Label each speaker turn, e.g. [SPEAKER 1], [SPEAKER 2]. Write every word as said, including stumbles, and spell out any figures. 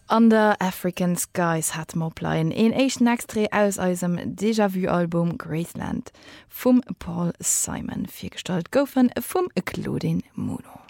[SPEAKER 1] An der African Skies hat Moplein en echten Extre aus eusem Déjà-vu-Album Graceland vum Paul Simon firstalt goufen vum Claudine Mono.